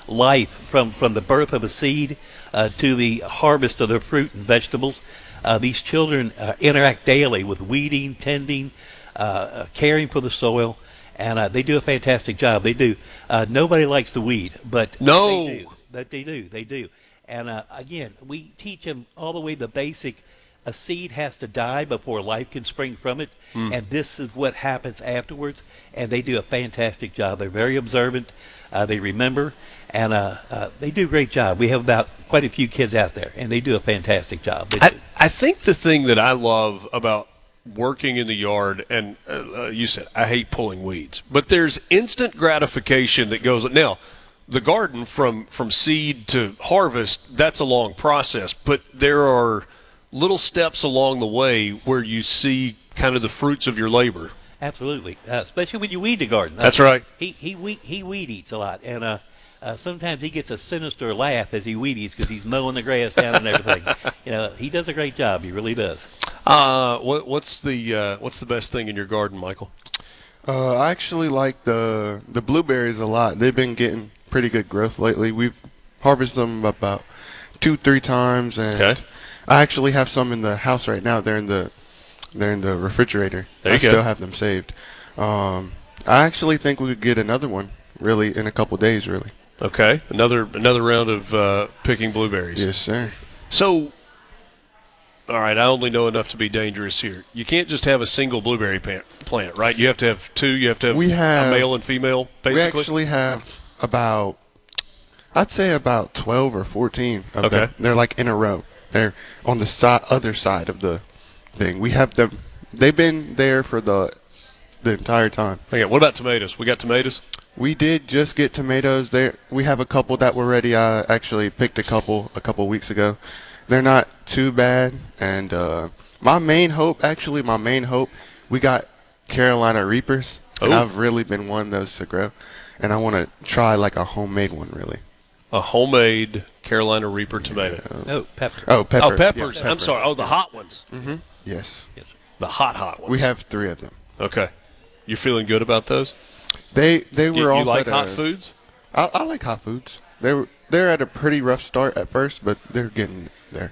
life from the birth of a seed to the harvest of the fruit and vegetables. These children interact daily with weeding, tending, caring for the soil, and they do a fantastic job. They do. Nobody likes to weed, but No. they do. But they do. And again, we teach them all the way the basic. A seed has to die before life can spring from it, and this is what happens afterwards. And they do a fantastic job. They're very observant. They remember, and they do a great job. We have about quite a few kids out there, and they do a fantastic job. I think the thing that I love about working in the yard, and you said I hate pulling weeds, but there's instant gratification that goes. Now, the garden from seed to harvest, that's a long process, but there are little steps along the way where you see kind of the fruits of your labor. Absolutely, especially when you weed the garden. That's right. He weed eats a lot, and sometimes he gets a sinister laugh as he weed eats because he's mowing the grass down and everything. He does a great job. He really does. What's the best thing in your garden, Michael? I actually like the blueberries a lot. They've been getting pretty good growth lately. We've harvested them about 2-3 times, and Okay. I actually have some in the house right now. They're in the refrigerator. There you I go. still have them saved. I actually think we could get another one really in a couple days. Really. Okay, another round of picking blueberries. Yes, sir. So, all right, I only know enough to be dangerous here. You can't just have a single blueberry plant, right? You have to have two. You have to have, We have- a male and female, basically. We actually have I'd say about 12 or 14 of Okay. them. They're like in a row. They're on the other side of the thing. We have them. They've been there for the entire time. Okay, what about tomatoes? We got tomatoes? We did just get tomatoes there. We have a couple that were ready. I actually picked a couple weeks ago. They're not too bad. And my main hope, we got Carolina Reapers. And Oh. I've really been wanting those to grow. And I want to try like a homemade one, really. A homemade Carolina Reaper tomato. Oh, pepper. Oh, pepper. Oh, peppers. Yeah, I'm pepper. sorry. Oh, the hot ones. Yes. Yes, sir. The hot ones. We have 3 of them. Okay. You're feeling good about those? They You, were all you like hot foods? I like hot foods. They're at a pretty rough start at first, but they're getting there.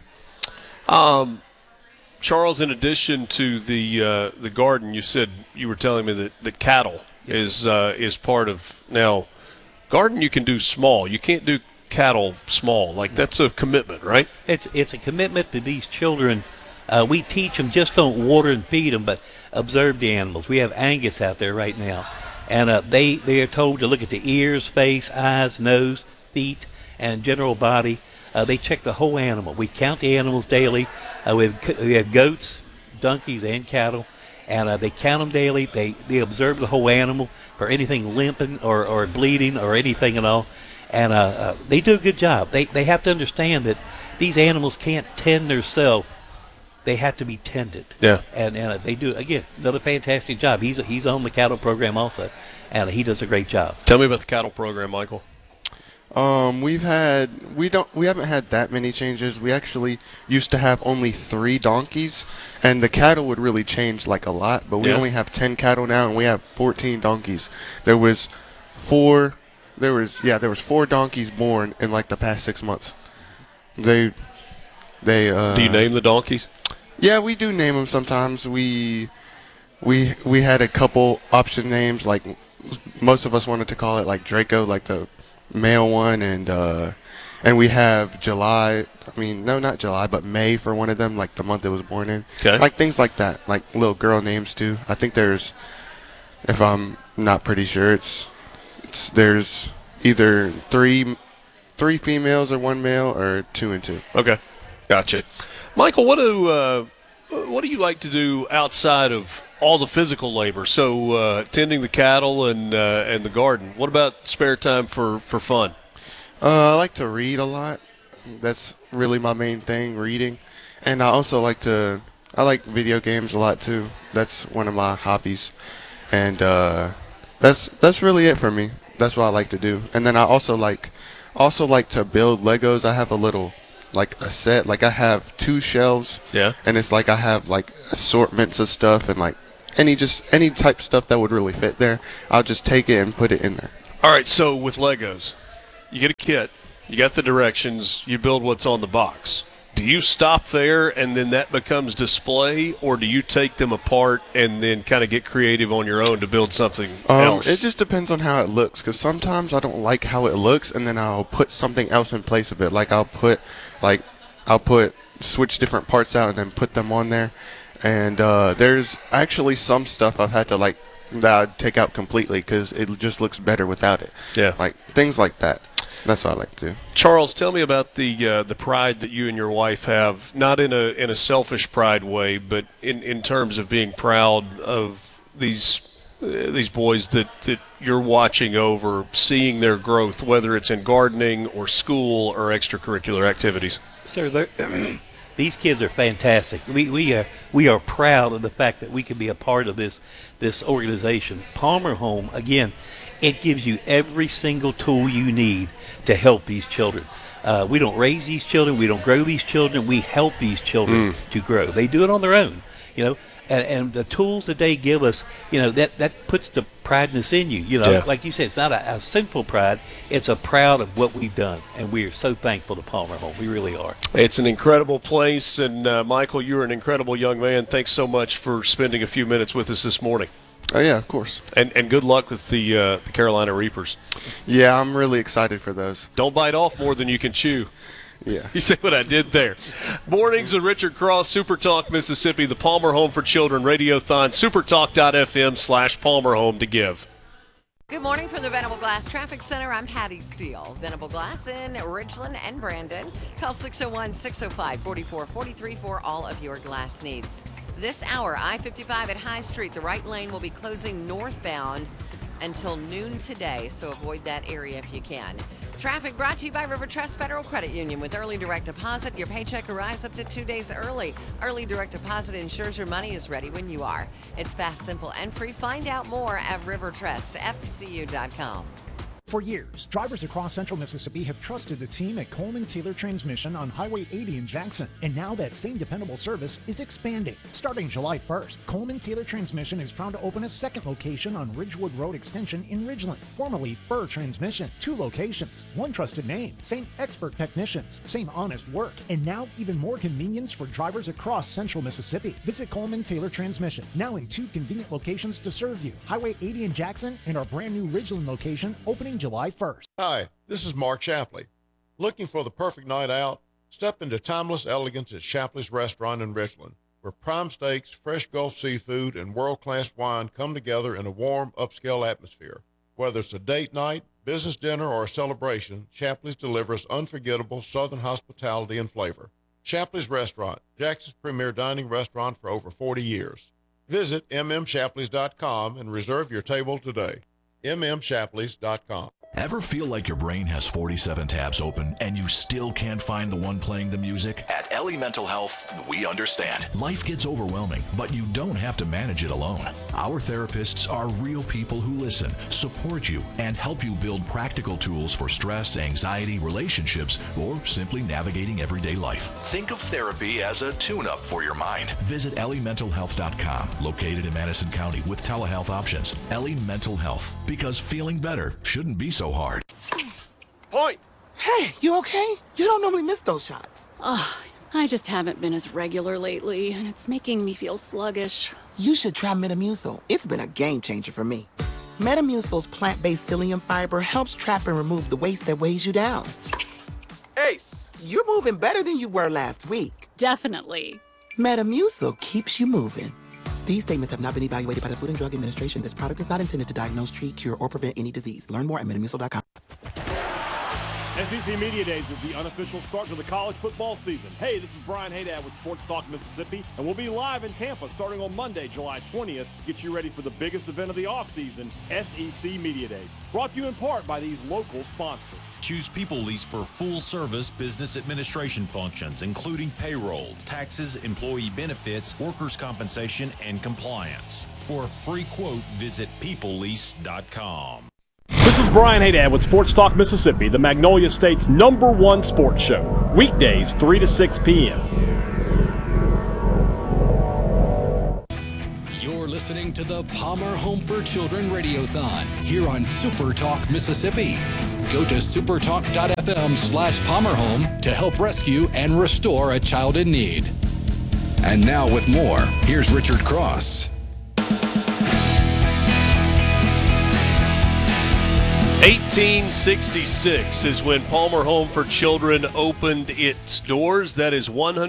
Charles, in addition to the garden, you said you were telling me that the cattle is part of now. Garden you can do small. You can't do cattle small. Like that's a commitment, right? It's a commitment to these children. We teach them, just don't water and feed them, but observe the animals. We have Angus out there right now, and they are told to look at the ears, face, eyes, nose, feet, and general body. They check the whole animal. We count the animals daily. We have goats, donkeys, and cattle, and they count them daily. They observe the whole animal for anything limping or bleeding or anything at all, and they do a good job. They have to understand that these animals can't tend themselves. They have to be tended. Yeah. And they do, again, another fantastic job. He's on the cattle program also, and he does a great job. Tell me about the cattle program, Michael. We haven't had that many changes. We actually used to have only 3 donkeys, and the cattle would really change like a lot, but we Yeah. only have 10 cattle now, and we have 14 donkeys. There was 4 donkeys born in like the past 6 months. They Do you name the donkeys? Yeah, we do name them sometimes. We had a couple option names, like most of us wanted to call it like Draco, like the male one, and we have July. I mean, no, not July, but May for one of them, like the month it was born in. Okay. Like things like that, like little girl names too. I think there's, if I'm not pretty sure, there's either three females or 1 male, or 2 and 2. Okay, gotcha. Michael, what do you like to do outside of all the physical labor? So tending the cattle and the garden. What about spare time for fun? I like to read a lot. That's really my main thing, reading. And I also like video games a lot too. That's one of my hobbies. And that's really it for me. That's what I like to do. And then I also like to build Legos. I have a set. Like I have 2 shelves. Yeah. And it's like I have like assortments of stuff, and like any type of stuff that would really fit there. I'll just take it and put it in there. All right, so with Legos, you get a kit, you got the directions, you build what's on the box. Do you stop there and then that becomes display, or do you take them apart and then kind of get creative on your own to build something else? It just depends on how it looks, because sometimes I don't like how it looks, and then I'll put something else in place of it. Like I'll switch different parts out and then put them on there. And there's actually some stuff I've had to that I'd take out completely because it just looks better without it. Yeah. Like things like that. That's what I like to do. Charles, tell me about the pride that you and your wife have, not in a selfish pride way, but in terms of being proud of these boys that you're watching over, seeing their growth, whether it's in gardening or school or extracurricular activities. Sir, these kids are fantastic. We are proud of the fact that we can be a part of this organization. Palmer Home, again, it gives you every single tool you need to help these children. We don't raise these children. We don't grow these children. We help these children to grow. They do it on their own, and the tools that they give us, that puts the prideness in you. Yeah. Like you said, it's not a simple pride. It's a proud of what we've done, and we are so thankful to Palmer Home. We really are. It's an incredible place, and Michael, you're an incredible young man. Thanks so much for spending a few minutes with us this morning. Oh, yeah, of course. And good luck with the Carolina Reapers. Yeah, I'm really excited for those. Don't bite off more than you can chew. Yeah. You see what I did there? Mornings with Richard Cross, Super Talk Mississippi, the Palmer Home for Children Radiothon, supertalk.fm/Palmer Home to give. Good morning from the Venable Glass Traffic Center. I'm Patty Steele. Venable Glass in Ridgeland and Brandon. Call 601-605-4443 for all of your glass needs. This hour, I-55 at High Street, the right lane will be closing northbound until noon today, so avoid that area if you can. Traffic brought to you by River Trust Federal Credit Union. With early direct deposit, your paycheck arrives up to 2 days early. Early direct deposit ensures your money is ready when you are. It's fast, simple, and free. Find out more at rivertrustfcu.com. For years, drivers across central Mississippi have trusted the team at Coleman Taylor Transmission on Highway 80 in Jackson. And now that same dependable service is expanding. Starting July 1st, Coleman Taylor Transmission is proud to open a second location on Ridgewood Road Extension in Ridgeland, formerly Fur Transmission. 2 locations, 1 trusted name, same expert technicians, same honest work, and now even more convenience for drivers across central Mississippi. Visit Coleman Taylor Transmission, now in 2 convenient locations to serve you. Highway 80 in Jackson and our brand new Ridgeland location opening July 1st. Hi, this is Mark Shapley. Looking for the perfect night out? Step into timeless elegance at Shapley's Restaurant in Richland, where prime steaks, fresh Gulf seafood, and world-class wine come together in a warm, upscale atmosphere. Whether it's a date night, business dinner, or a celebration, Shapley's delivers unforgettable Southern hospitality and flavor. Shapley's Restaurant, Jackson's premier dining restaurant for over 40 years. Visit mmshapleys.com and reserve your table today. mmshapleys.com. Ever feel like your brain has 47 tabs open and you still can't find the one playing the music? At Ellie Mental Health, we understand. Life gets overwhelming, but you don't have to manage it alone. Our therapists are real people who listen, support you, and help you build practical tools for stress, anxiety, relationships, or simply navigating everyday life. Think of therapy as a tune-up for your mind. Visit EllieMentalHealth.com, located in Madison County with telehealth options. Ellie Mental Health, because feeling better shouldn't be so hard. Point! Hey, you okay? You don't normally miss those shots. I just haven't been as regular lately, and it's making me feel sluggish. You should try Metamucil. It's been a game changer for me. Metamucil's plant-based psyllium fiber helps trap and remove the waste that weighs you down. Ace! You're moving better than you were last week. Definitely. Metamucil keeps you moving. These statements have not been evaluated by the Food and Drug Administration. This product is not intended to diagnose, treat, cure, or prevent any disease. Learn more at Metamucil.com. SEC Media Days is the unofficial start to the college football season. Hey, this is Brian Haydad with Sports Talk Mississippi, and we'll be live in Tampa starting on Monday, July 20th. Get you ready for the biggest event of the offseason, SEC Media Days. Brought to you in part by these local sponsors. Choose People Lease for full-service business administration functions, including payroll, taxes, employee benefits, workers' compensation, and compliance. For a free quote, visit peoplelease.com. This is Brian Haydad with Sports Talk Mississippi, the Magnolia State's #1 sports show. Weekdays, 3 to 6 p.m. You're listening to the Palmer Home for Children Radiothon here on Super Talk Mississippi. Go to supertalk.fm/PalmerHome to help rescue and restore a child in need. And now with more, here's Richard Cross. 1866 is when Palmer Home for Children opened its doors. That is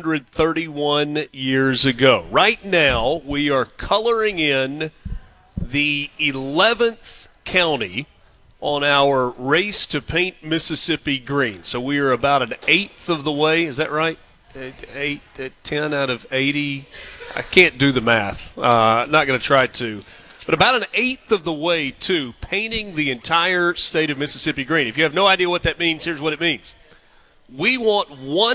131 years ago. Right now, we are coloring in the 11th county on our Race to Paint Mississippi green. So we are about an eighth of the way. Is that right? 10 out of 80. I can't do the math. Not going to try to. But about an eighth of the way to painting the entire state of Mississippi green. If you have no idea what that means, here's what it means. We want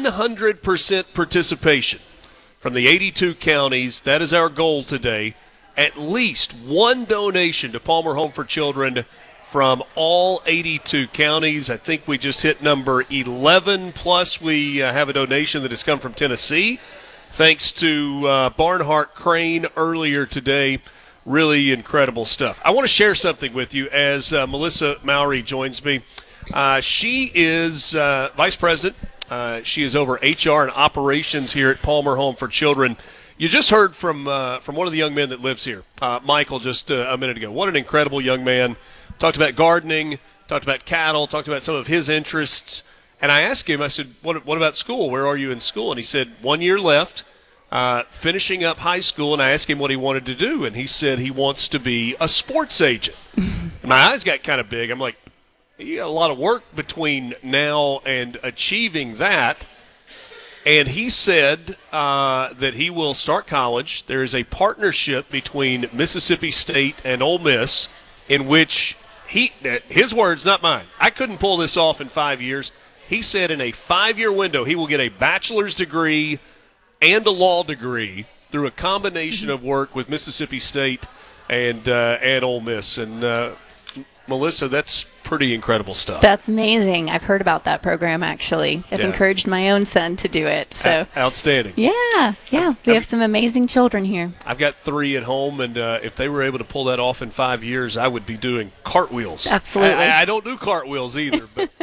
100% participation from the 82 counties. That is our goal today. At least one donation to Palmer Home for Children from all 82 counties. I think we just hit number 11, plus we have a donation that has come from Tennessee, thanks to Barnhart Crane earlier today. Really incredible stuff. I want to share something with you as Melissa Mowry joins me. She is Vice President. She is over HR and operations here at Palmer Home for Children. You just heard from one of the young men that lives here, Michael, just a minute ago. What an incredible young man. Talked about gardening, talked about cattle, talked about some of his interests. And I asked him, I said, what about school? Where are you in school? And he said, 1 year left. Finishing up high school, and I asked him what he wanted to do, and he said he wants to be a sports agent. And my eyes got kind of big. I'm like, you got a lot of work between now and achieving that. And he said that he will start college. There is a partnership between Mississippi State and Ole Miss in which his words, not mine, I couldn't pull this off in 5 years. He said in a 5-year window he will get a bachelor's degree and a law degree through a combination of work with Mississippi State and Ole Miss. And, Melissa, that's pretty incredible stuff. That's amazing. I've heard about that program, actually. I've encouraged my own son to do it. So outstanding. Yeah. We have some amazing children here. I've got 3 at home, and if they were able to pull that off in 5 years, I would be doing cartwheels. Absolutely. I don't do cartwheels either. But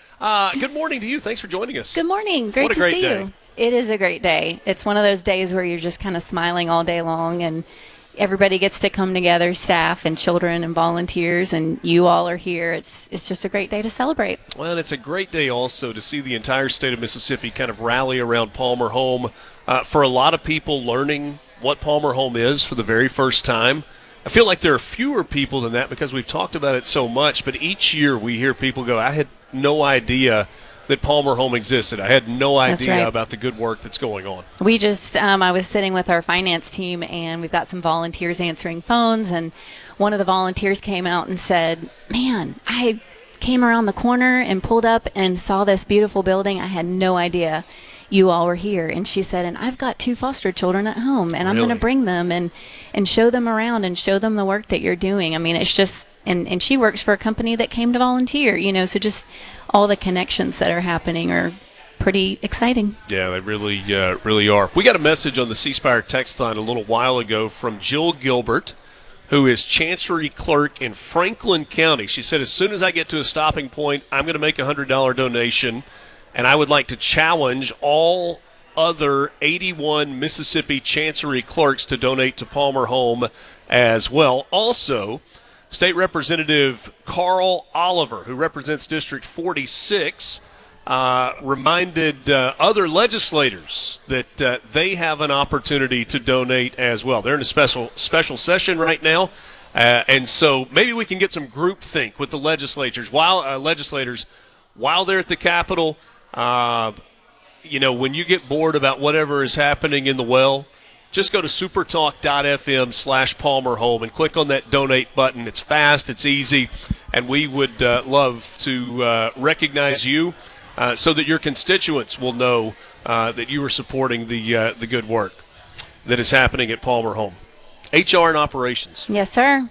good morning to you. Thanks for joining us. Good morning. Great to see you. It is a great day. It's one of those days where you're just kind of smiling all day long, and everybody gets to come together, staff and children and volunteers, and you all are here. It's just a great day to celebrate. Well, it's a great day also to see the entire state of Mississippi kind of rally around Palmer Home. For a lot of people learning what Palmer Home is for the very first time. I feel like there are fewer people than that because we've talked about it so much, but each year we hear people go, I had no idea that Palmer Home existed. I had no idea about the good work that's going on. We just, I was sitting with our finance team, and we've got some volunteers answering phones, and one of the volunteers came out and said, man, I came around the corner and pulled up and saw this beautiful building. I had no idea you all were here. And she said, and I've got 2 foster children at home, and I'm going to bring them and show them around and show them the work that you're doing. I mean, it's just, and she works for a company that came to volunteer, so just all the connections that are happening are pretty exciting. Yeah, they really are. We got a message on the C Spire text line a little while ago from Jill Gilbert, who is Chancery Clerk in Franklin County. She said, as soon as I get to a stopping point, I'm going to make a $100 donation, and I would like to challenge all other 81 Mississippi Chancery Clerks to donate to Palmer Home as well. Also, State Representative Carl Oliver, who represents District 46, reminded other legislators that they have an opportunity to donate as well. They're in a special session right now, and so maybe we can get some groupthink with the legislators while they're at the Capitol. When you get bored about whatever is happening in the well, just go to supertalk.fm/Palmer Home and click on that donate button. It's fast, it's easy, and we would love to recognize you so that your constituents will know that you are supporting the good work that is happening at Palmer Home. HR and operations. Yes, sir.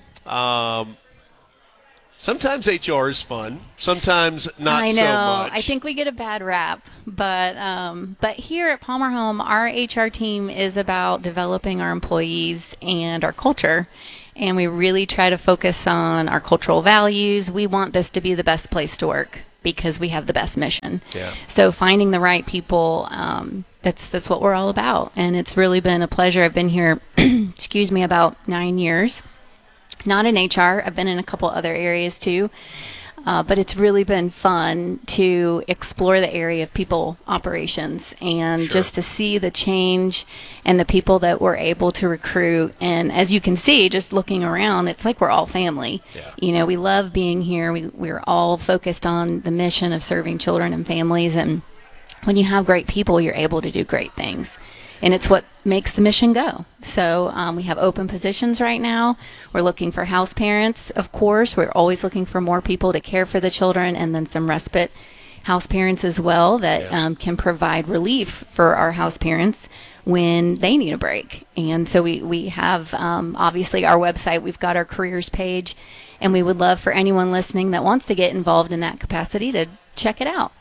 Sometimes HR is fun. Sometimes not so much. I think we get a bad rap, but here at Palmer Home, our HR team is about developing our employees and our culture, and we really try to focus on our cultural values. We want this to be the best place to work, because we have the best mission. Yeah. So finding the right people, that's what we're all about. And it's really been a pleasure. I've been here, excuse me, about 9 years. Not in HR. I've been in a couple other areas too. But it's really been fun to explore the area of people operations and just to see the change and the people that we're able to recruit. And as you can see, just looking around, it's like we're all family. Yeah. You know, we love being here. We're all focused on the mission of serving children and families. And when you have great people, you're able to do great things. And it's what makes the mission go. So we have open positions right now. We're looking for house parents, of course. We're always looking for more people to care for the children, and then some respite house parents as well that can provide relief for our house parents when they need a break. And so we have, obviously, our website. We've got our careers page, and we would love for anyone listening that wants to get involved in that capacity to check it out.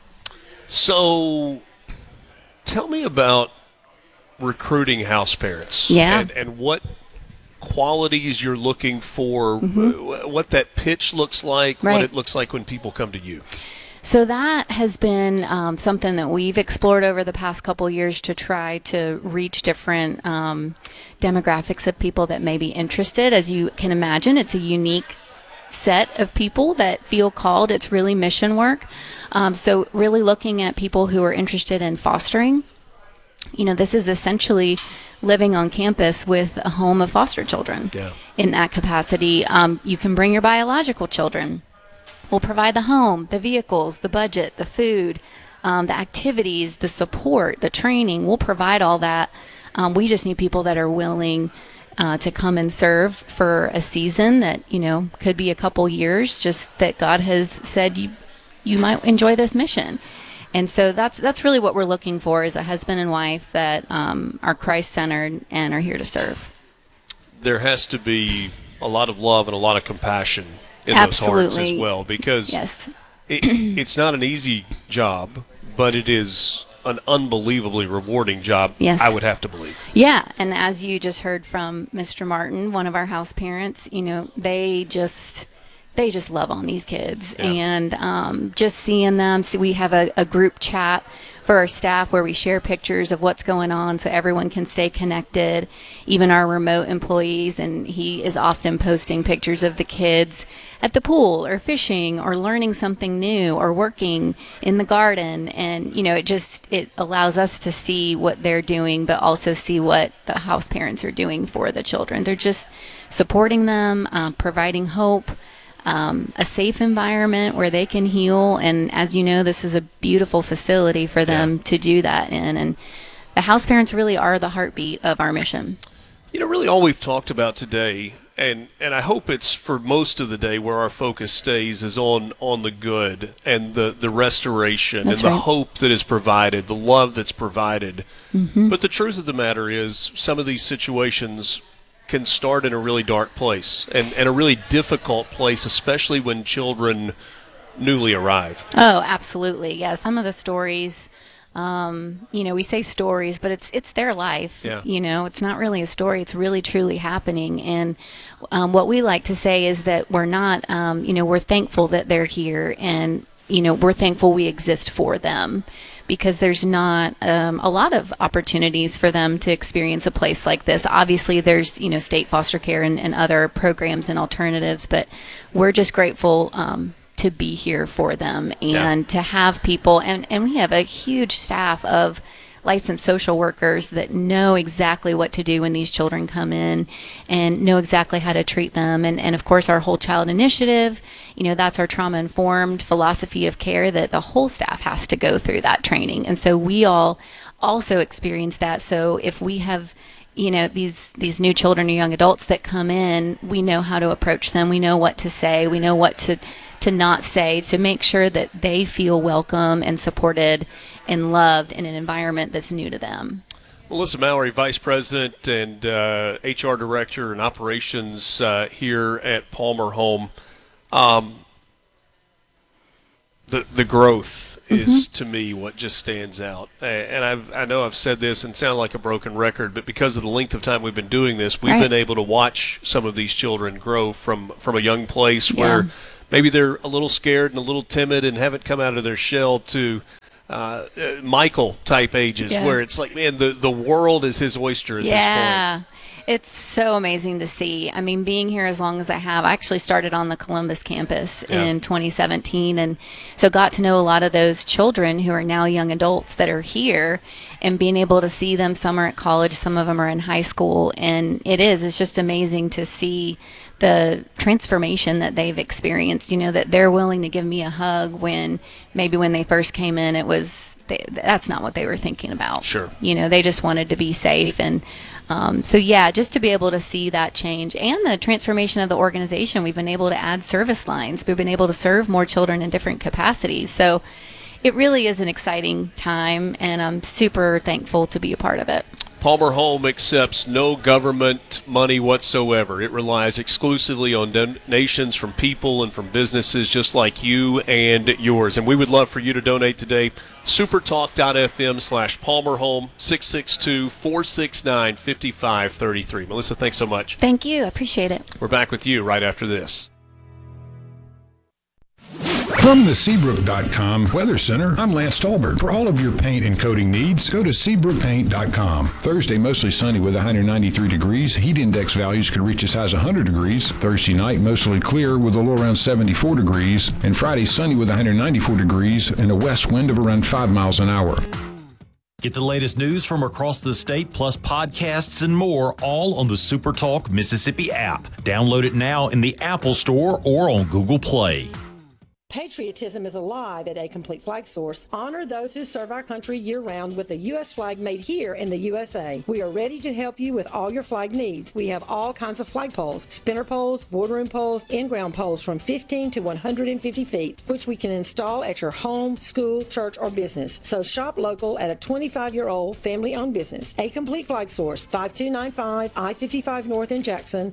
So tell me about recruiting house parents, and what qualities you're looking for, what that pitch looks like, what it looks like when people come to you. So that has been something that we've explored over the past couple years to try to reach different demographics of people that may be interested. As you can imagine, it's a unique set of people that feel called. It's really mission work. So really looking at people who are interested in fostering. You know, this is essentially living on campus with a home of foster children. Yeah. In that capacity. You can bring your biological children. We'll provide the home, the vehicles, the budget, the food, the activities, the support, the training. We'll provide all that. We just need people that are willing to come and serve for a season that, you know, could be a couple years, just that God has said you might enjoy this mission. And so that's really what we're looking for, is a husband and wife that are Christ-centered and are here to serve. There has to be a lot of love and a lot of compassion in Absolutely. those hearts as well, because it's not an easy job, but it is an unbelievably rewarding job, I would have to believe. Yeah, and as you just heard from Mr. Martin, one of our house parents, you know, they just love on these kids. And just seeing them. So we have a group chat for our staff where we share pictures of what's going on so everyone can stay connected, even our remote employees. And he is often posting pictures of the kids at the pool or fishing or learning something new or working in the garden. And, you know, it allows us to see what they're doing, but also see what the house parents are doing for the children. They're just supporting them, providing hope, a safe environment where they can heal. And as you know, this is a beautiful facility for them to do that in. And the house parents really are the heartbeat of our mission. You know, really all we've talked about today, and I hope it's for most of the day where our focus stays, is on the good and the restoration and the hope that is provided, the love that's provided. But the truth of the matter is, some of these situations can start in a really dark place and a really difficult place, especially when children newly arrive. Oh, absolutely. Yeah. Some of the stories, you know, we say stories, but it's their life. Yeah. You know, it's not really a story. It's really, truly happening. And what we like to say is that we're not, you know, we're thankful that they're here, and, you know, we're thankful we exist for them, because there's not a lot of opportunities for them to experience a place like this. Obviously, there's, you know, state foster care and other programs and alternatives, but we're just grateful to be here for them and to have people. And we have a huge staff of licensed social workers that know exactly what to do when these children come in and know exactly how to treat them. And of course, our Whole Child Initiative, you know, that's our trauma-informed philosophy of care that the whole staff has to go through that training. And so we all also experience that. So if we have, you know, these new children or young adults that come in, we know how to approach them. We know what to say. We know what to not say, to make sure that they feel welcome and supported and loved in an environment that's new to them. Melissa Mallory, Vice President and HR Director and Operations here at Palmer Home. The growth is, to me, what just stands out. And I know I've said this and sound like a broken record, but because of the length of time we've been doing this, we've been able to watch some of these children grow from a young place where maybe they're a little scared and a little timid and haven't come out of their shell, to Michael type ages, where it's like, man, the world is his oyster at this point. It's so amazing to see. I mean, being here as long as I have, I actually started on the Columbus campus in 2017, and so got to know a lot of those children who are now young adults that are here, and being able to see them. Some are at college, some of them are in high school, and it's just amazing to see the transformation that they've experienced, that they're willing to give me a hug when maybe when they first came in, that's not what they were thinking about. Sure. They just wanted to be safe. And just to be able to see that change and the transformation of the organization, we've been able to add service lines. We've been able to serve more children in different capacities. So it really is an exciting time, and I'm super thankful to be a part of it. Palmer Home accepts no government money whatsoever. It relies exclusively on donations from people and from businesses just like you and yours. And we would love for you to donate today. Supertalk.fm/Palmer Home, 662-469-5533. Melissa, thanks so much. Thank you. I appreciate it. We're back with you right after this. From the Seabrook.com Weather Center, I'm Lance Stolberg. For all of your paint and coating needs, go to SeabrookPaint.com. Thursday, mostly sunny with 193 degrees. Heat index values could reach as high as 100 degrees. Thursday night, mostly clear with a low around 74 degrees. And Friday, sunny with 194 degrees and a west wind of around 5 miles an hour. Get the latest news from across the state, plus podcasts and more, all on the SuperTalk Mississippi app. Download it now in the Apple Store or on Google Play. Patriotism is alive at A Complete Flag Source. Honor those who serve our country year-round with a U.S. flag made here in the USA. We are ready to help you with all your flag needs. We have all kinds of flag poles, spinner poles, boardroom poles, in-ground poles from 15 to 150 feet, which we can install at your home, school, church, or business. So shop local at a 25-year-old family-owned business. A Complete Flag Source, 5295 I-55 North in Jackson,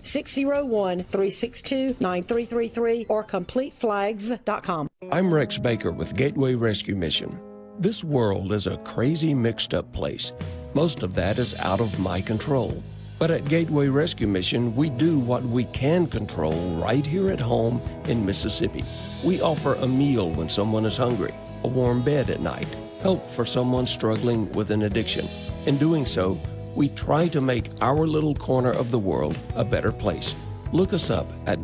601-362-9333, or CompleteFlags.com. I'm Rex Baker with Gateway Rescue Mission. This world is a crazy, mixed-up place. Most of that is out of my control. But at Gateway Rescue Mission, we do what we can control right here at home in Mississippi. We offer a meal when someone is hungry, a warm bed at night, help for someone struggling with an addiction. In doing so, we try to make our little corner of the world a better place. Look us up at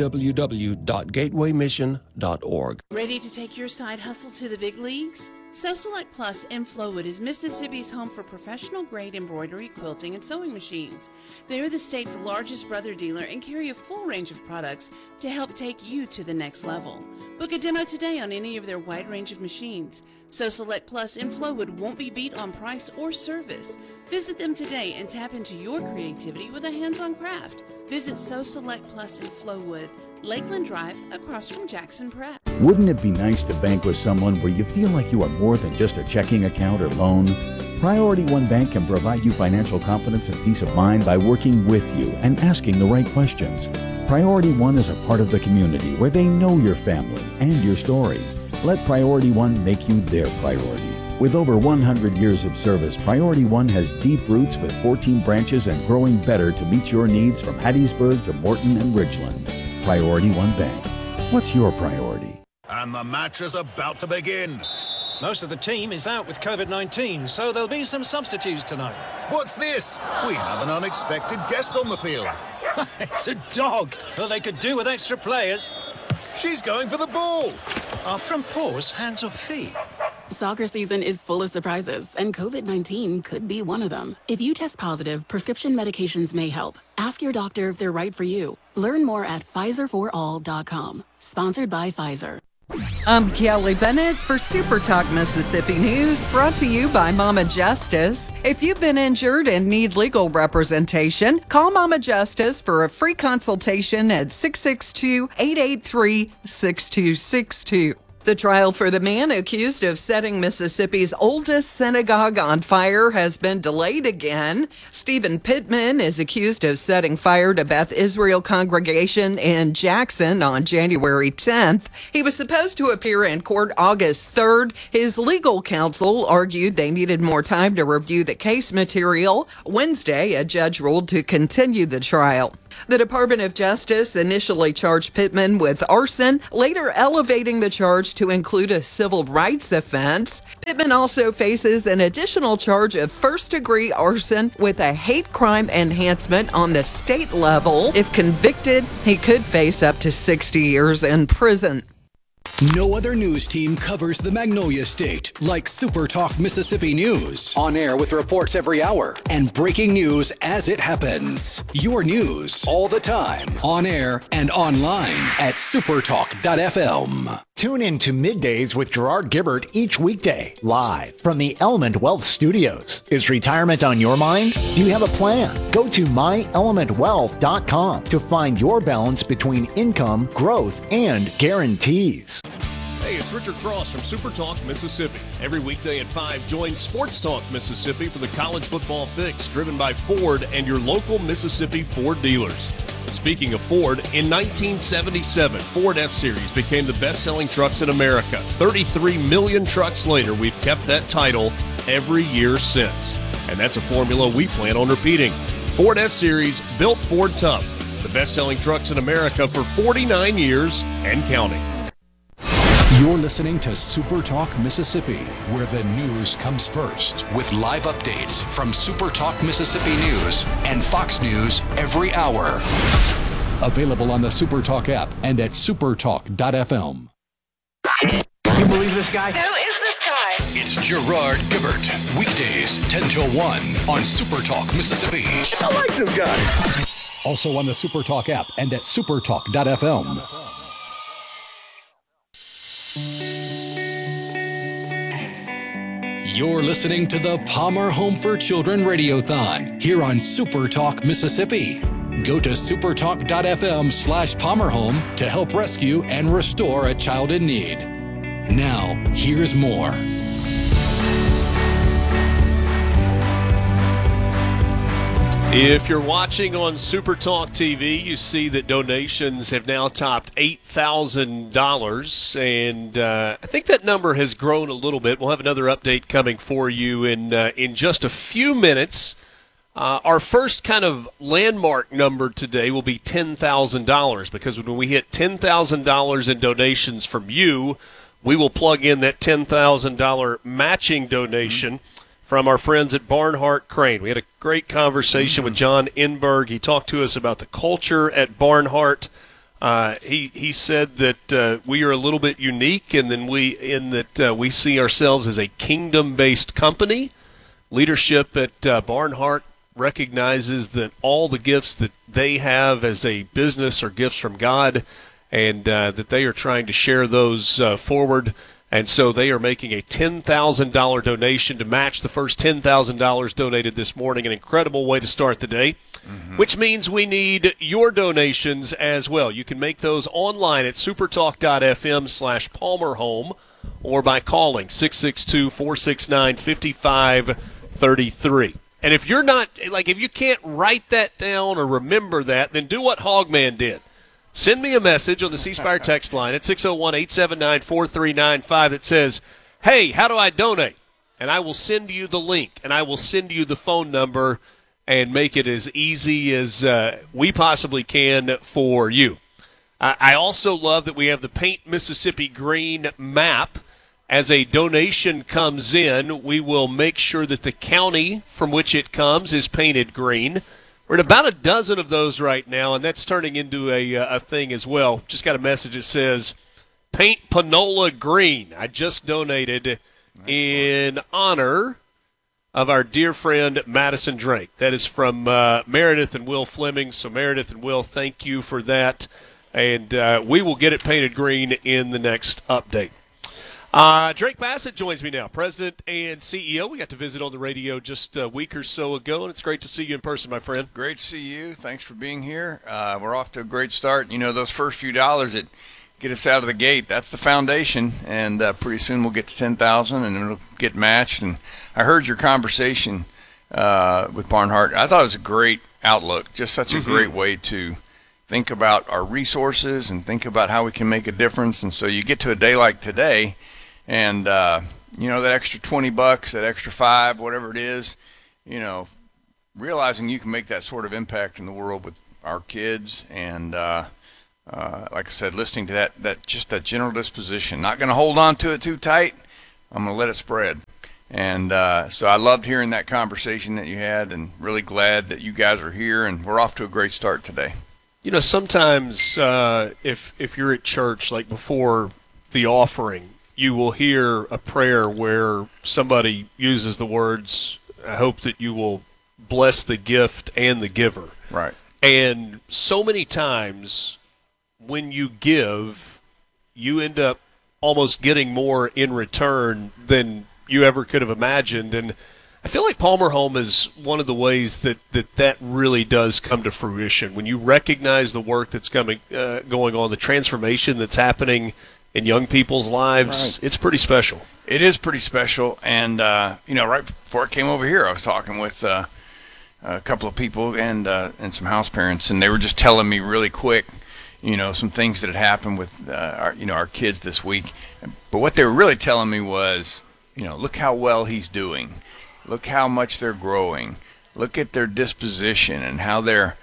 www.gatewaymission.org. Ready to take your side hustle to the big leagues? So Select Plus in Flowood is Mississippi's home for professional-grade embroidery, quilting, and sewing machines. They are the state's largest brother dealer and carry a full range of products to help take you to the next level. Book a demo today on any of their wide range of machines. So Select Plus in Flowood won't be beat on price or service. Visit them today and tap into your creativity with a hands-on craft. Visit So Select Plus in Flowood, Lakeland Drive, across from Jackson Prep. Wouldn't it be nice to bank with someone where you feel like you are more than just a checking account or loan? Priority One Bank can provide you financial confidence and peace of mind by working with you and asking the right questions. Priority One is a part of the community where they know your family and your story. Let Priority One make you their priority. With over 100 years of service, Priority One has deep roots with 14 branches and growing better to meet your needs from Hattiesburg to Morton and Ridgeland. Priority One Bank. What's your priority? And the match is about to begin. Most of the team is out with COVID-19, so there'll be some substitutes tonight. What's this? We have an unexpected guest on the field. It's a dog. Well, they could do with extra players. She's going for the ball. Are front paws hands or feet? Soccer season is full of surprises, and COVID-19 could be one of them. If you test positive, prescription medications may help. Ask your doctor if they're right for you. Learn more at PfizerForAll.com. Sponsored by Pfizer. I'm Kelly Bennett for Super Talk Mississippi News, brought to you by Mama Justice. If you've been injured and need legal representation, call Mama Justice for a free consultation at 662-883-6262. The trial for the man accused of setting Mississippi's oldest synagogue on fire has been delayed again. Stephen Pittman is accused of setting fire to Beth Israel congregation in Jackson on January 10th. He was supposed to appear in court August 3rd. His legal counsel argued they needed more time to review the case material. Wednesday, a judge ruled to continue the trial. The Department of Justice initially charged Pittman with arson, later elevating the charge to include a civil rights offense. Pittman also faces an additional charge of first-degree arson with a hate crime enhancement on the state level. If convicted, he could face up to 60 years in prison. No other news team covers the Magnolia State like Super Talk Mississippi News. On air with reports every hour and breaking news as it happens. Your news all the time. On air and online at supertalk.fm. Tune in to Middays with Gerard Gibbert each weekday, live from the Element Wealth Studios. Is retirement on your mind? Do you have a plan? Go to myelementwealth.com to find your balance between income, growth, and guarantees. Hey, it's Richard Cross from Super Talk Mississippi. Every weekday at 5, join Sports Talk Mississippi for the college football fix, driven by Ford and your local Mississippi Ford dealers. Speaking of Ford, in 1977, Ford F-Series became the best-selling trucks in America. 33 million trucks later, we've kept that title every year since. And that's a formula we plan on repeating. Ford F-Series, built Ford tough. The best-selling trucks in America for 49 years and counting. You're listening to Super Talk Mississippi, where the news comes first. With live updates from Super Talk Mississippi News and Fox News every hour. Available on the Super Talk app and at supertalk.fm. You believe this guy? Who is this guy? It's Gerard Gibbert. Weekdays 10 till 1 on Super Talk Mississippi. I like this guy. Also on the Super Talk app and at supertalk.fm. You're listening to the Palmer Home for Children Radiothon here on Super Talk Mississippi. Go to supertalk.fm/PalmerHome to help rescue and restore a child in need. Now, here's more. If you're watching on Super Talk TV, you see that donations have now topped $8,000, and I think that number has grown a little bit. We'll have another update coming for you in just a few minutes. Our first kind of landmark number today will be $10,000, because when we hit $10,000 in donations from you, we will plug in that $10,000 matching donation from our friends at Barnhart Crane. We had a great conversation with John Enberg. He talked to us about the culture at Barnhart. He said that we are a little bit unique, and then we see ourselves as a kingdom-based company. Leadership at Barnhart recognizes that all the gifts that they have as a business are gifts from God, and that they are trying to share those forward. And so they are making a $10,000 donation to match the first $10,000 donated this morning. An incredible way to start the day, which means we need your donations as well. You can make those online at supertalk.fm/PalmerHome or by calling 662-469-5533. And if you're not, if you can't write that down or remember that, then do what Hogman did. Send me a message on the C Spire text line at 601-879-4395 that says, hey, how do I donate? And I will send you the link, and I will send you the phone number and make it as easy as we possibly can for you. I also love that we have the Paint Mississippi Green map. As a donation comes in, we will make sure that the county from which it comes is painted green. We're at about a dozen of those right now, and that's turning into a thing as well. Just got a message that says, Paint Panola Green. I just donated in honor of our dear friend Madison Drake. That is from Meredith and Will Fleming. So Meredith and Will, thank you for that. And we will get it painted green in the next update. Drake Bassett joins me now, President and CEO. We got to visit on the radio just a week or so ago, and it's great to see you in person, my friend. Great to see you. Thanks for being here. We're off to a great start. You know, those first few dollars that get us out of the gate, that's the foundation, and pretty soon we'll get to 10,000, and it'll get matched. And I heard your conversation with Barnhart. I thought it was a great outlook, just such a great way to think about our resources and think about how we can make a difference. And so you get to a day like today, and, you know, that extra $20, that extra $5, whatever it is, you know, realizing you can make that sort of impact in the world with our kids, and like I said, listening to that general disposition, not going to hold on to it too tight. I'm going to let it spread. And so I loved hearing that conversation that you had, and really glad that you guys are here, and we're off to a great start today. You know, sometimes if you're at church, like before the offering, you will hear a prayer where somebody uses the words, I hope that you will bless the gift and the giver. Right. And so many times when you give, you end up almost getting more in return than you ever could have imagined. And I feel like Palmer Home is one of the ways that really does come to fruition. When you recognize the work that's going on, the transformation that's happening in young people's lives, It's pretty special. It is pretty special. And, right before I came over here, I was talking with a couple of people and some house parents, and they were just telling me really quick, some things that had happened with our kids this week. But what they were really telling me was, look how well he's doing. Look how much they're growing. Look at their disposition and how they're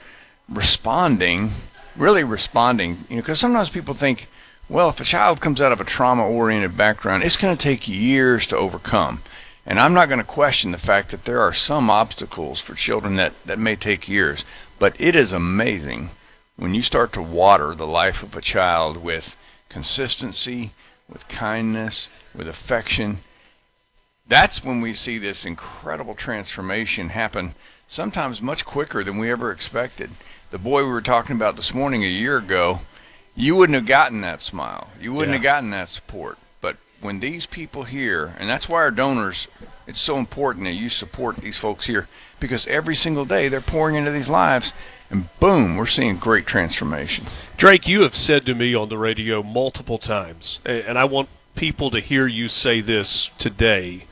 really responding. Because sometimes people think, well, if a child comes out of a trauma-oriented background, it's going to take years to overcome. And I'm not going to question the fact that there are some obstacles for children that may take years. But it is amazing when you start to water the life of a child with consistency, with kindness, with affection. That's when we see this incredible transformation happen, sometimes much quicker than we ever expected. The boy we were talking about this morning a year ago, you wouldn't have gotten that smile. You wouldn't have gotten that support. But when these people here, and that's why our donors, it's so important that you support these folks here, because every single day they're pouring into these lives, and boom, we're seeing great transformation. Drake, you have said to me on the radio multiple times, and I want people to hear you say this today,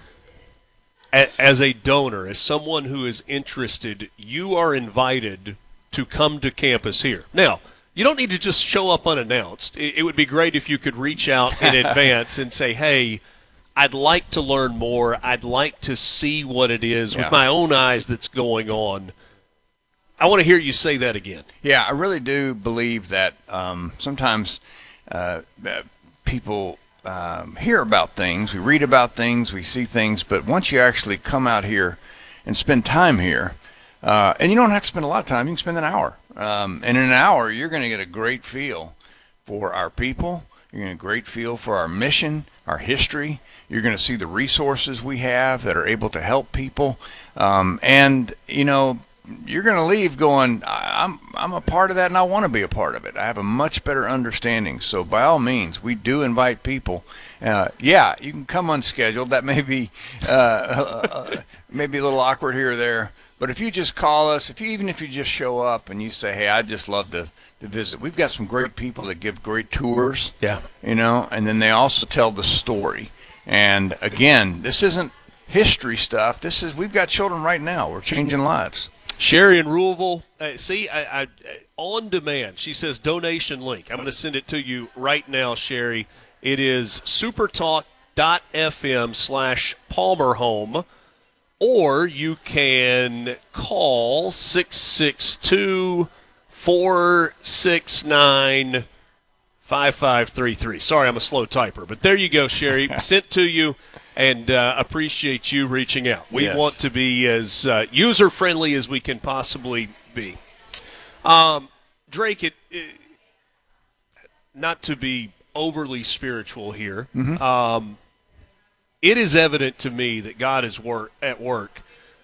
as a donor, as someone who is interested, you are invited to come to campus here. Now, you don't need to just show up unannounced. It would be great if you could reach out in advance and say, hey, I'd like to learn more. I'd like to see what it is with my own eyes that's going on. I want to hear you say that again. Yeah, I really do believe that sometimes people hear about things, we read about things, we see things, but once you actually come out here and spend time here, and you don't have to spend a lot of time, you can spend an hour. And in an hour, you're going to get a great feel for our people, you're going to get a great feel for our mission, our history, you're going to see the resources we have that are able to help people, and, you're going to leave going, I'm a part of that, and I want to be a part of it. I have a much better understanding. So by all means, we do invite people. You can come unscheduled. That may be maybe a little awkward here or there. But if you just call us, even if you just show up and you say, hey, I'd just love to visit. We've got some great people that give great tours. Yeah. And then they also tell the story. And again, this isn't history stuff. We've got children right now. We're changing lives. Sherry in Ruleville, I on demand. She says donation link. I'm going to send it to you right now, Sherry. It is supertalk.fm/PalmerHome, or you can call 662-469-5533. Sorry, I'm a slow typer, but there you go, Sherry. Sent to you. And appreciate you reaching out. We want to be as user-friendly as we can possibly be. Drake, not to be overly spiritual here, it is evident to me that God is at work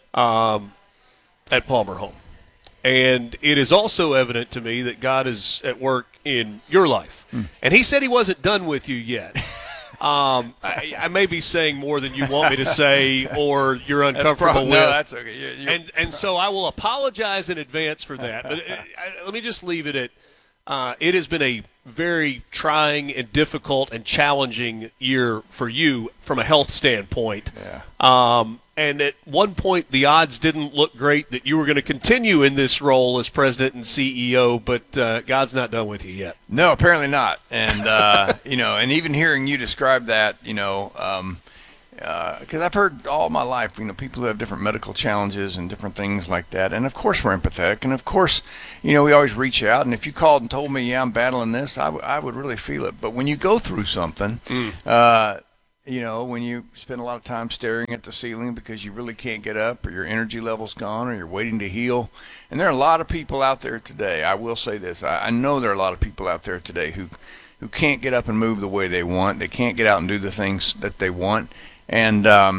at Palmer Home. And it is also evident to me that God is at work in your life. And he said he wasn't done with you yet. I may be saying more than you want me to say, or you're uncomfortable with. No, that's okay. And so I will apologize in advance for that. But let me just leave it at it has been a very trying and difficult and challenging year for you from a health standpoint. Yeah. And at one point, the odds didn't look great that you were going to continue in this role as president and CEO, but God's not done with you yet. No, apparently not. And, and even hearing you describe that, because I've heard all my life, people who have different medical challenges and different things like that. And of course we're empathetic. And of course, we always reach out. And if you called and told me, yeah, I'm battling this, I would really feel it. But when you go through something, when you spend a lot of time staring at the ceiling because you really can't get up, or your energy level's gone, or you're waiting to heal. And there are a lot of people out there today. I will say this. I know there are a lot of people out there today who can't get up and move the way they want. They can't get out and do the things that they want. And,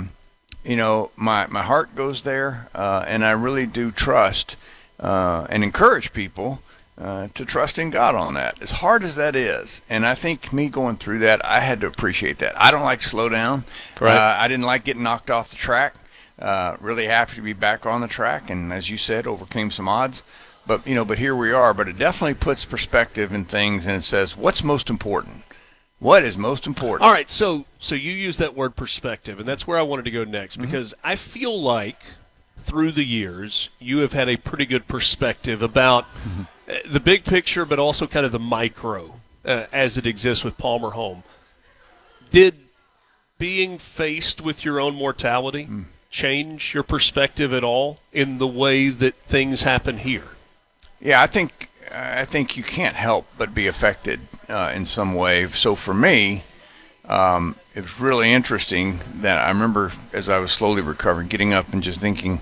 my heart goes there, and I really do trust and encourage people to trust in God on that, as hard as that is. And I think me going through that, I had to appreciate that. I don't like to slow down. Right. I didn't like getting knocked off the track. Really happy to be back on the track, and as you said, overcame some odds. But here we are. But it definitely puts perspective in things, and it says, what's most important? What is most important? All right, so you use that word perspective, and that's where I wanted to go next, because I feel like through the years you have had a pretty good perspective about the big picture, but also kind of the micro as it exists with Palmer Home. Did being faced with your own mortality change your perspective at all in the way that things happen here? Yeah, I think you can't help but be affected in some way. So for me, it was really interesting that I remember as I was slowly recovering, getting up and just thinking,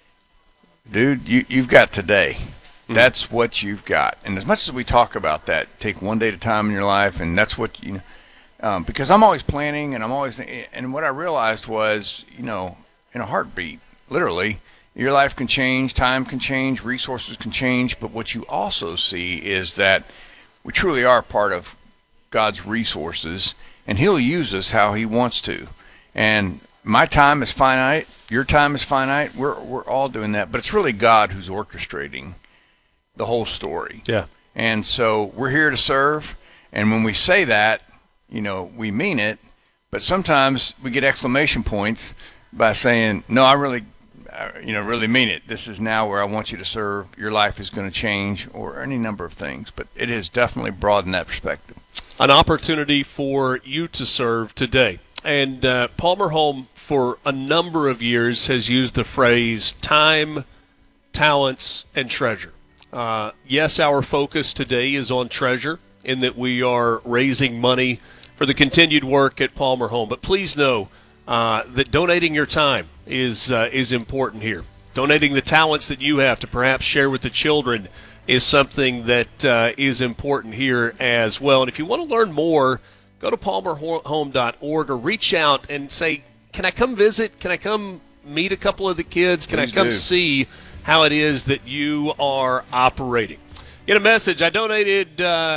dude, you've got today. That's what you've got. And as much as we talk about that, take one day at a time in your life, and that's what, because I'm always planning, and what I realized was, in a heartbeat, literally, your life can change, time can change, resources can change, but what you also see is that we truly are part of God's resources, and He'll use us how He wants to. And my time is finite, your time is finite, we're all doing that, but it's really God who's orchestrating the whole story. Yeah. And so we're here to serve, and when we say that, we mean it, but sometimes we get exclamation points by saying, no, I really mean it. This is now where I want you to serve. Your life is going to change, or any number of things. But it has definitely broadened that perspective. An opportunity for you to serve today. And Palmer Home, for a number of years, has used the phrase time, talents, and treasure. Yes, our focus today is on treasure, in that we are raising money for the continued work at Palmer Home. But please know that donating your time is important here. Donating the talents that you have to perhaps share with the children is something that is important here as well. And if you want to learn more, go to palmerhome.org or reach out and say, can I come visit? Can I come meet a couple of the kids? Can Please I come do. see how it is that you are operating? Get a message. I donated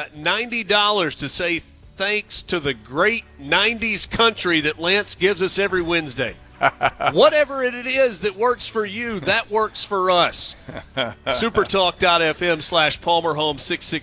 $90 to say thanks to the great 90s country that Lance gives us every Wednesday. Whatever it is that works for you, that works for us. Supertalk.fm/Palmer Home,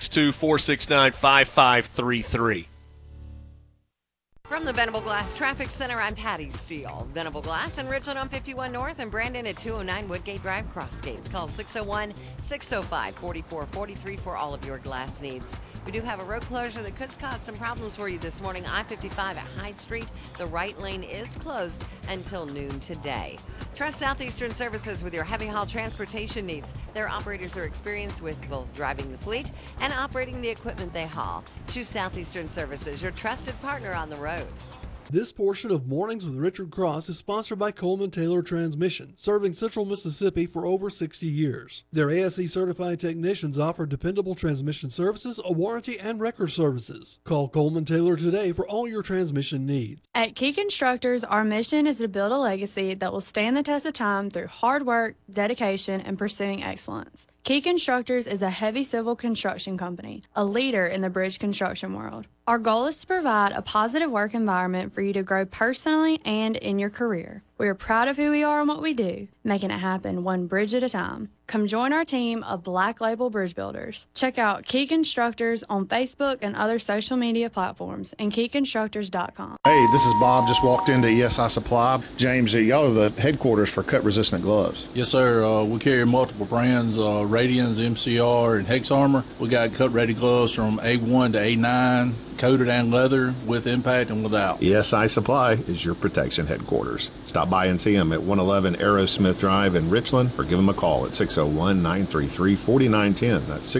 662-469-5533. From the Venable Glass Traffic Center, I'm Patty Steele. Venable Glass in Richland on 51 North and Brandon at 209 Woodgate Drive, Crossgates. Call 601-605-4443 for all of your glass needs. We do have a road closure that could cause some problems for you this morning. I-55 at High Street. The right lane is closed until noon today. Trust Southeastern Services with your heavy haul transportation needs. Their operators are experienced with both driving the fleet and operating the equipment they haul. Choose Southeastern Services, your trusted partner on the road. This portion of Mornings with Richard Cross is sponsored by Coleman Taylor Transmission, serving Central Mississippi for over 60 years. Their ASE certified technicians offer dependable transmission services, a warranty, and record services. Call Coleman Taylor today for all your transmission needs. At Key Constructors, our mission is to build a legacy that will stand the test of time through hard work, dedication, and pursuing excellence. Key Constructors is a heavy civil construction company, a leader in the bridge construction world. Our goal is to provide a positive work environment for you to grow personally and in your career. We are proud of who we are and what we do, making it happen one bridge at a time. Come join our team of Black Label Bridge Builders. Check out Key Constructors on Facebook and other social media platforms and keyconstructors.com. Hey, this is Bob. Just walked into ESI Supply. James, y'all are the headquarters for cut-resistant gloves. Yes, sir. We carry multiple brands, Radians, MCR, and Hex Armor. We got cut-ready gloves from A1 to A9, coated and leather, with impact and without. ESI Supply is your protection headquarters. Stop by and see them at 111 Aerosmith Drive in Richland, or give them a call at 601-933-4910. That's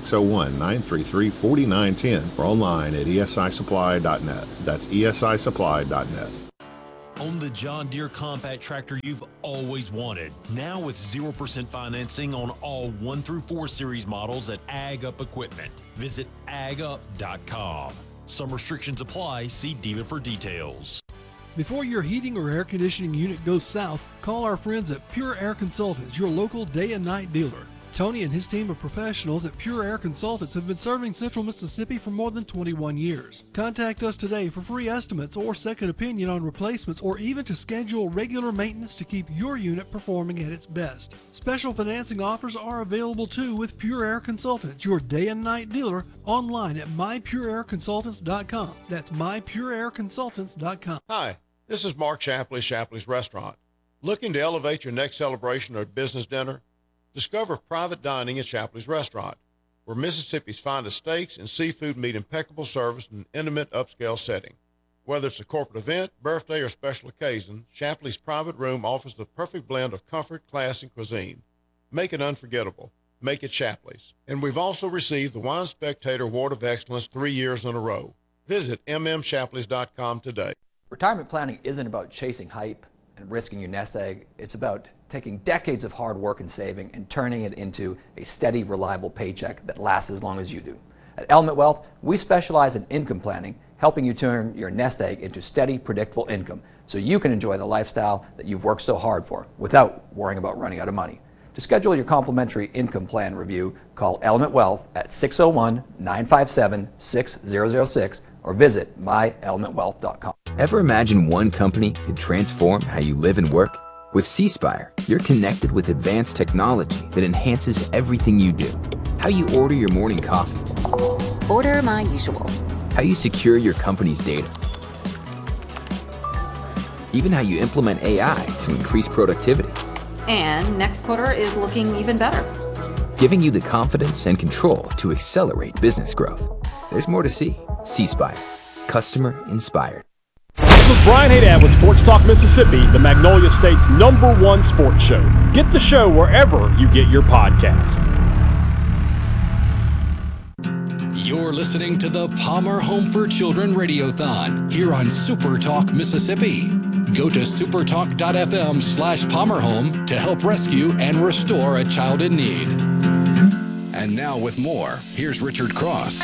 601-933-4910, or online at esisupply.net. That's esisupply.net. Own the John Deere compact tractor you've always wanted. Now with 0% financing on all 1 through 4 series models at Ag Up Equipment. Visit agup.com. Some restrictions apply. See dealer for details. Before your heating or air conditioning unit goes south, call our friends at Pure Air Consultants, your local day and night dealer. Tony and his team of professionals at Pure Air Consultants have been serving Central Mississippi for more than 21 years. Contact us today for free estimates or second opinion on replacements, or even to schedule regular maintenance to keep your unit performing at its best. Special financing offers are available too with Pure Air Consultants, your day and night dealer, online at mypureairconsultants.com. That's mypureairconsultants.com. Hi, this is Mark Shapley, Shapley's Restaurant. Looking to elevate your next celebration or business dinner? Discover private dining at Shapley's Restaurant, where Mississippi's finest steaks and seafood meet impeccable service in an intimate, upscale setting. Whether it's a corporate event, birthday, or special occasion, Shapley's private room offers the perfect blend of comfort, class, and cuisine. Make it unforgettable. Make it Shapley's. And we've also received the Wine Spectator Award of Excellence 3 years in a row. Visit mmshapleys.com today. Retirement planning isn't about chasing hype and risking your nest egg. It's about taking decades of hard work and saving and turning it into a steady, reliable paycheck that lasts as long as you do. At Element Wealth, we specialize in income planning, helping you turn your nest egg into steady, predictable income so you can enjoy the lifestyle that you've worked so hard for without worrying about running out of money. To schedule your complimentary income plan review, call Element Wealth at 601-957-6006 or visit myelementwealth.com. Ever imagine one company could transform how you live and work? With C-Spire, you're connected with advanced technology that enhances everything you do. How you order your morning coffee. Order my usual. How you secure your company's data. Even how you implement AI to increase productivity. And next quarter is looking even better. Giving you the confidence and control to accelerate business growth. There's more to see. C-Spire. Customer inspired. This is Brian Haydad with Sports Talk Mississippi, the Magnolia State's #1 sports show. Get the show wherever you get your podcasts. You're listening to the Palmer Home for Children Radiothon here on Super Talk Mississippi. Go to supertalk.fm/PalmerHome to help rescue and restore a child in need. And now with more, here's Richard Cross.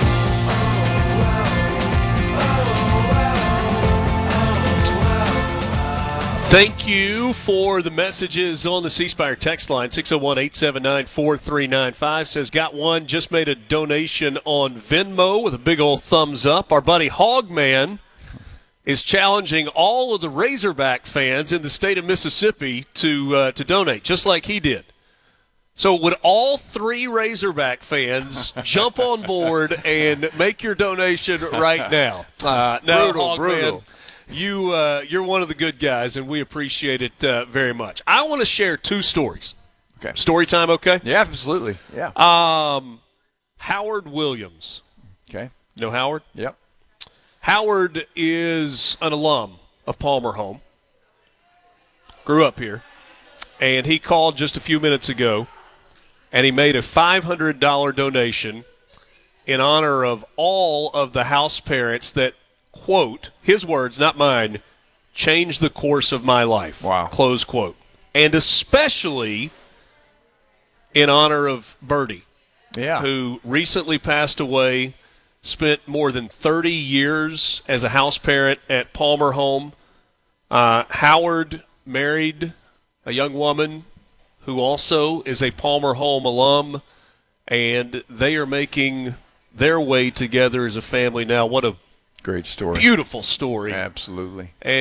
Thank you for the messages on the C-Spire text line. 601-879-4395 says, got one, just made a donation on Venmo with a big old thumbs up. Our buddy Hogman is challenging all of the Razorback fans in the state of Mississippi to donate, just like he did. So would all 3 Razorback fans jump on board and make your donation right now? Brutal. You're one of the good guys, and we appreciate it very much. I want to share 2 stories. Okay. Story time, okay? Yeah, absolutely. Yeah. Howard Williams. Okay. Know Howard? Yep. Howard is an alum of Palmer Home. Grew up here. And he called just a few minutes ago, and he made a $500 donation in honor of all of the house parents that, quote, his words, not mine, changed the course of my life. Wow. Close quote. And especially in honor of Birdie, who recently passed away, spent more than 30 years as a house parent at Palmer Home. Howard married a young woman who also is a Palmer Home alum, and they are making their way together as a family now. What a great story. Beautiful story. Absolutely. And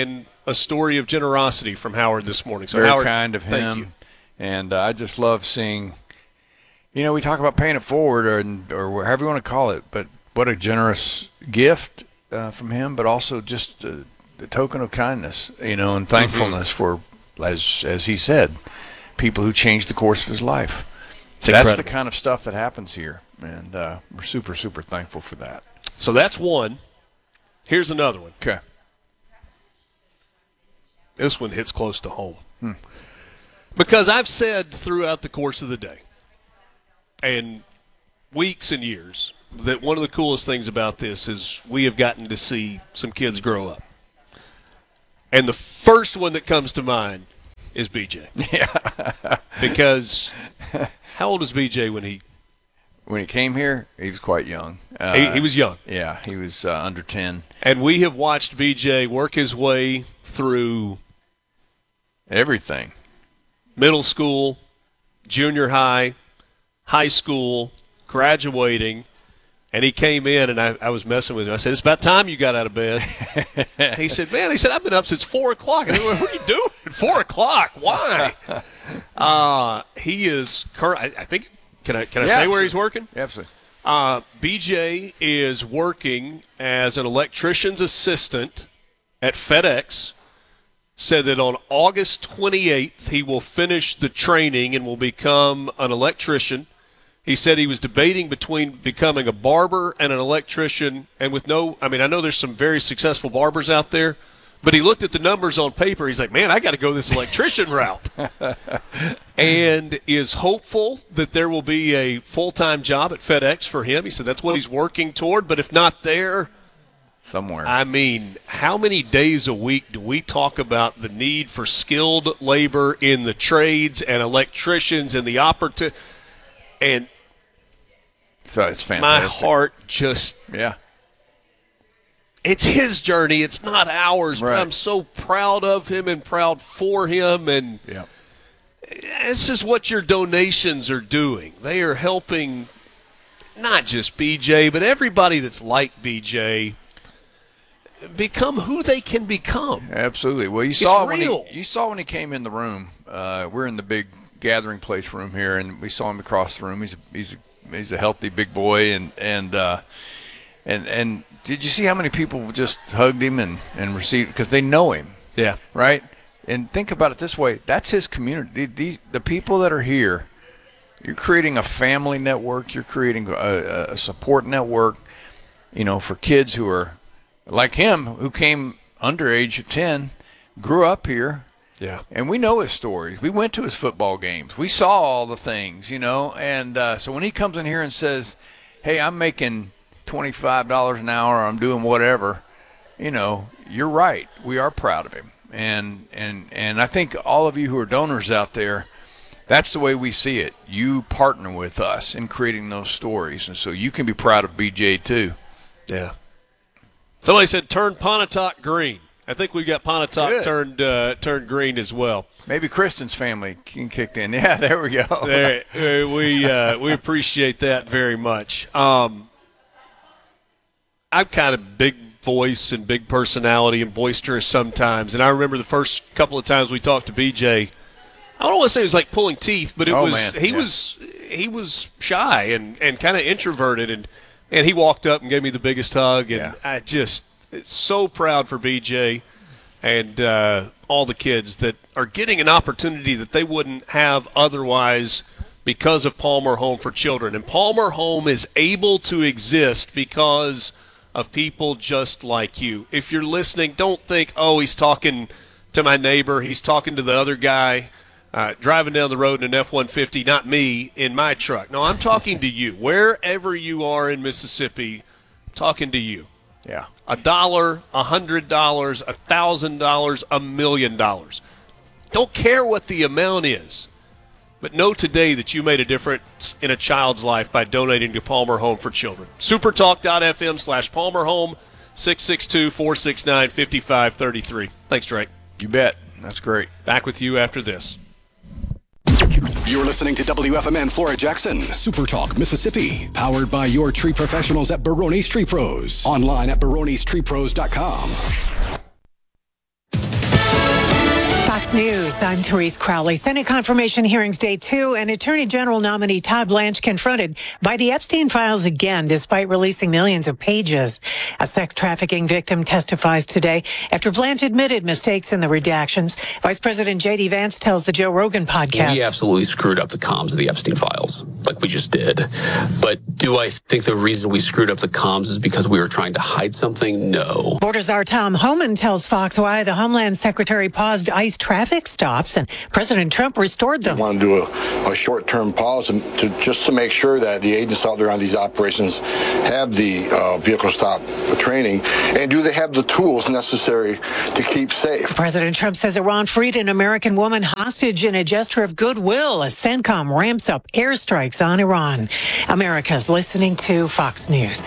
a story of generosity from Howard this morning. So Very Howard, kind of him. Thank you. And I just love seeing, we talk about paying it forward or however you want to call it, but what a generous gift from him, but also just the token of kindness, and thankfulness for, as he said, people who changed the course of his life. That's the kind of stuff that happens here, and we're super, super thankful for that. So that's one. Here's another one. Okay. This one hits close to home. Because I've said throughout the course of the day and weeks and years that one of the coolest things about this is we have gotten to see some kids grow up. And the first one that comes to mind is BJ. Yeah. Because how old was BJ when he came here? He was quite young. He was young. Yeah, he was under 10. And we have watched BJ work his way through everything. Middle school, junior high, high school, graduating, and he came in, and I was messing with him. I said, "It's about time you got out of bed." He said, "Man," he said, "I've been up since 4 o'clock." I said, "What are you doing at 4 o'clock? Why?" He is current. I think. Can I say where he's working? Absolutely. BJ is working as an electrician's assistant at FedEx. Said that on August 28th he will finish the training and will become an electrician. He said he was debating between becoming a barber and an electrician, and I know there's some very successful barbers out there, but he looked at the numbers on paper. He's like, man, I got to go this electrician route. And is hopeful that there will be a full-time job at FedEx for him. He said that's what he's working toward, but if not there, somewhere. I mean, how many days a week do we talk about the need for skilled labor in the trades and electricians and the opportunity? And so it's fantastic. My heart just it's his journey. It's not ours, right. But I'm so proud of him and proud for him. And this is what your donations are doing. They are helping not just BJ, but everybody that's like BJ become who they can become. Absolutely. Well, you saw when he came in the room. We're in the big gathering place room here, and we saw him across the room. He's a healthy big boy, and did you see how many people just hugged him and received, because they know him? Yeah. Right. And think about it this way: that's his community. The people that are here, you're creating a family network. You're creating a support network. For kids who are like him, who came under age of 10, grew up here. Yeah. And we know his stories. We went to his football games. We saw all the things, And so when he comes in here and says, hey, I'm making $25 an hour, or I'm doing whatever, you're right. We are proud of him. And I think all of you who are donors out there, that's the way we see it. You partner with us in creating those stories. And so you can be proud of BJ too. Yeah. Somebody said turn Pontotoc green. I think we've got Pontotoc turned green as well. Maybe Kristen's family kicked in. Yeah, there we go. We appreciate that very much. I'm kind of big voice and big personality and boisterous sometimes, and I remember the first couple of times we talked to BJ. I don't want to say it was like pulling teeth, but he was shy and kind of introverted, and he walked up and gave me the biggest hug, and I just so proud for BJ and all the kids that are getting an opportunity that they wouldn't have otherwise because of Palmer Home for Children. And Palmer Home is able to exist because of people just like you. If you're listening, don't think, oh, he's talking to my neighbor, he's talking to the other guy driving down the road in an F-150, not me in my truck. No, I'm talking to you. Wherever you are in Mississippi, I'm talking to you. Yeah. $1, $100, $1,000, $1 million. Don't care what the amount is, but know today that you made a difference in a child's life by donating to Palmer Home for Children. Supertalk.fm/Palmer Home, 662-469-5533. Thanks, Drake. You bet. That's great. Back with you after this. You're listening to WFMN Flora Jackson, Super Talk, Mississippi, powered by your tree professionals at Barone's Tree Pros. Online at baronestreepros.com. Fox News, I'm Therese Crowley. Senate confirmation hearings day 2, and Attorney General nominee Todd Blanche confronted by the Epstein files again, despite releasing millions of pages. A sex trafficking victim testifies today after Blanche admitted mistakes in the redactions. Vice President J.D. Vance tells the Joe Rogan podcast. We absolutely screwed up the comms of the Epstein files, like we just did. But do I think the reason we screwed up the comms is because we were trying to hide something? No. Border czar Tom Homan tells Fox why the Homeland Secretary paused ICE traffic stops and President Trump restored them. We want to do a short-term pause to make sure that the agents out there on these operations have the vehicle stop training, and do they have the tools necessary to keep safe. President Trump says Iran freed an American woman hostage in a gesture of goodwill as CENTCOM ramps up airstrikes on Iran. America's listening to Fox News.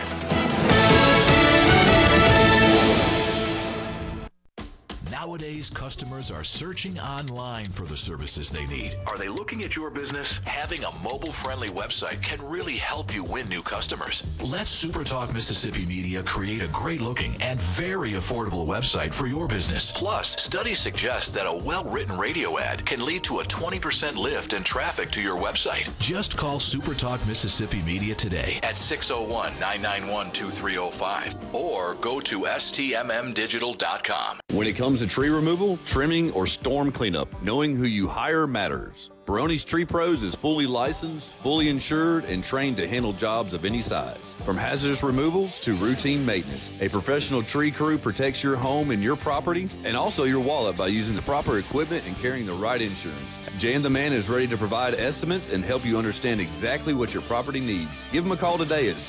Nowadays, customers are searching online for the services they need. Are they looking at your business? Having a mobile-friendly website can really help you win new customers. Let SuperTalk Mississippi Media create a great-looking and very affordable website for your business. Plus, studies suggest that a well-written radio ad can lead to a 20% lift in traffic to your website. Just call SuperTalk Mississippi Media today at 601-991-2305 or go to stmmdigital.com. When it comes to tree removal, trimming, or storm cleanup, knowing who you hire matters. Barone's Tree Pros is fully licensed, fully insured, and trained to handle jobs of any size. From hazardous removals to routine maintenance, a professional tree crew protects your home and your property, and also your wallet by using the proper equipment and carrying the right insurance. Jan the Man is ready to provide estimates and help you understand exactly what your property needs. Give him a call today at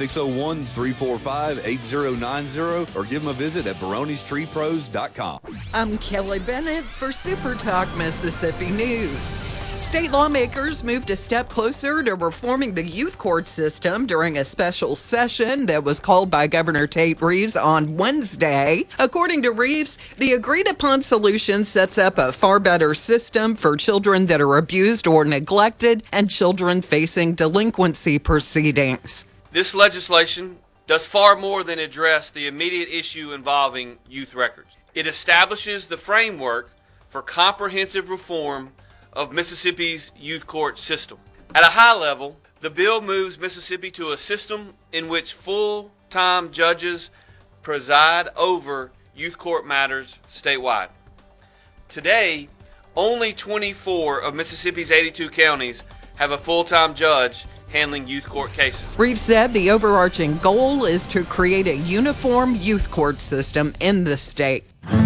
601-345-8090 or give him a visit at baronestreepros.com. I'm Kelly Bennett for Super Talk Mississippi News. State lawmakers moved a step closer to reforming the youth court system during a special session that was called by Governor Tate Reeves on Wednesday. According to Reeves, the agreed-upon solution sets up a far better system for children that are abused or neglected and children facing delinquency proceedings. This legislation does far more than address the immediate issue involving youth records. It establishes the framework for comprehensive reform of Mississippi's youth court system. At a high level, the bill moves Mississippi to a system in which full-time judges preside over youth court matters statewide. Today, only 24 of Mississippi's 82 counties have a full-time judge handling youth court cases. Reeves said the overarching goal is to create a uniform youth court system in the state.